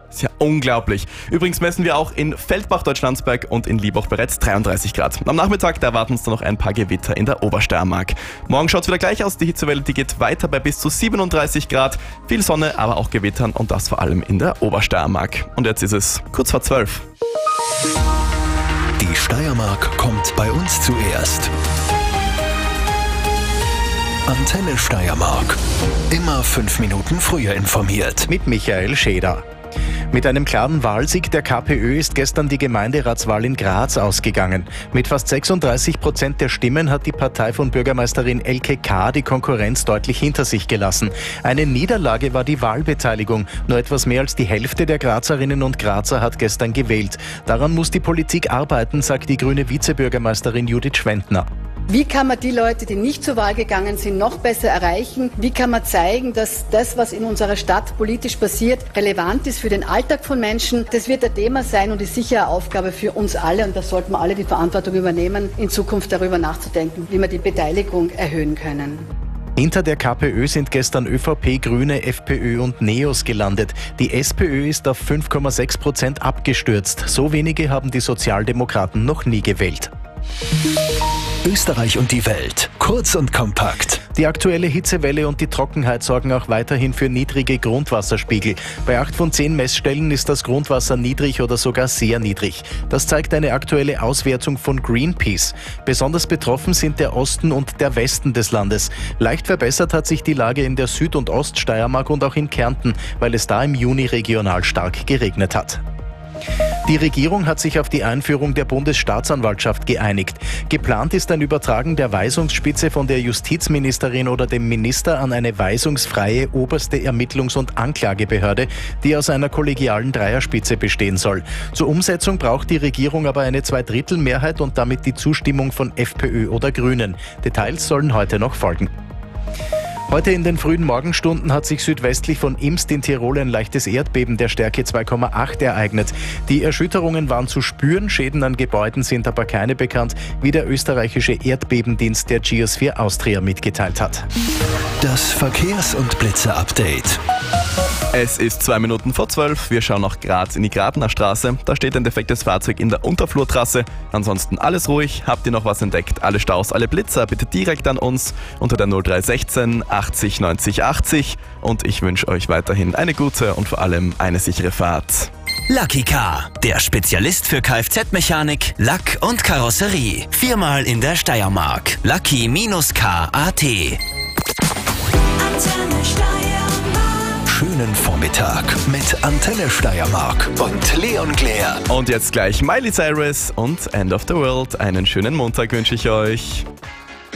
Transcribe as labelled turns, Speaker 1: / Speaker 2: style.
Speaker 1: Ist ja unglaublich. Übrigens messen wir auch in Feldbach, Deutschlandsberg und in Liebach bereits 33 Grad. Am Nachmittag, da erwarten uns dann noch ein paar Gewitter in der Obersteiermark. Morgen schaut es wieder gleich aus. Die Hitzewelle, die geht weiter bei bis zu 37 Grad. Viel Sonne, aber auch Gewittern und das vor allem in der Obersteiermark. Und jetzt ist es kurz vor 12.
Speaker 2: Die Steiermark kommt bei uns zuerst. Antenne Steiermark. Immer 5 Minuten früher informiert.
Speaker 3: Mit Michael Scheder. Mit einem klaren Wahlsieg der KPÖ ist gestern die Gemeinderatswahl in Graz ausgegangen. Mit fast 36% der Stimmen hat die Partei von Bürgermeisterin Elke K. die Konkurrenz deutlich hinter sich gelassen. Eine Niederlage war die Wahlbeteiligung. Nur etwas mehr als die Hälfte der Grazerinnen und Grazer hat gestern gewählt. Daran muss die Politik arbeiten, sagt die grüne Vizebürgermeisterin Judith Schwendner.
Speaker 4: Wie kann man die Leute, die nicht zur Wahl gegangen sind, noch besser erreichen? Wie kann man zeigen, dass das, was in unserer Stadt politisch passiert, relevant ist für den Alltag von Menschen? Das wird ein Thema sein und ist sicher eine Aufgabe für uns alle. Und da sollten wir alle die Verantwortung übernehmen, in Zukunft darüber nachzudenken, wie wir die Beteiligung erhöhen können.
Speaker 3: Hinter der KPÖ sind gestern ÖVP, Grüne, FPÖ und NEOS gelandet. Die SPÖ ist auf 5,6% abgestürzt. So wenige haben die Sozialdemokraten noch nie gewählt.
Speaker 2: Österreich und die Welt. Kurz und kompakt.
Speaker 3: Die aktuelle Hitzewelle und die Trockenheit sorgen auch weiterhin für niedrige Grundwasserspiegel. Bei 8 von 10 Messstellen ist das Grundwasser niedrig oder sogar sehr niedrig. Das zeigt eine aktuelle Auswertung von Greenpeace. Besonders betroffen sind der Osten und der Westen des Landes. Leicht verbessert hat sich die Lage in der Süd- und Oststeiermark und auch in Kärnten, weil es da im Juni regional stark geregnet hat. Die Regierung hat sich auf die Einführung der Bundesstaatsanwaltschaft geeinigt. Geplant ist ein Übertragen der Weisungsspitze von der Justizministerin oder dem Minister an eine weisungsfreie oberste Ermittlungs- und Anklagebehörde, die aus einer kollegialen Dreierspitze bestehen soll. Zur Umsetzung braucht die Regierung aber eine Zweidrittelmehrheit und damit die Zustimmung von FPÖ oder Grünen. Details sollen heute noch folgen. Heute in den frühen Morgenstunden hat sich südwestlich von Imst in Tirol ein leichtes Erdbeben der Stärke 2,8 ereignet. Die Erschütterungen waren zu spüren, Schäden an Gebäuden sind aber keine bekannt, wie der österreichische Erdbebendienst der Geosphere Austria mitgeteilt hat.
Speaker 2: Das Verkehrs- und Blitzer-Update.
Speaker 1: Es ist 2 Minuten vor 12. Wir schauen nach Graz in die Gratner Straße. Da steht ein defektes Fahrzeug in der Unterflurtrasse. Ansonsten alles ruhig. Habt ihr noch was entdeckt? Alle Staus, alle Blitzer bitte direkt an uns unter der 0316 80 90 80. Und ich wünsche euch weiterhin eine gute und vor allem eine sichere Fahrt.
Speaker 5: Lucky Car, der Spezialist für Kfz-Mechanik, Lack und Karosserie. 4-mal in der Steiermark. Lucky-Car.at.
Speaker 2: Schönen Vormittag mit Antenne Steiermark und Leon Glär.
Speaker 1: Und jetzt gleich Miley Cyrus und End of the World. Einen schönen Montag wünsche ich euch.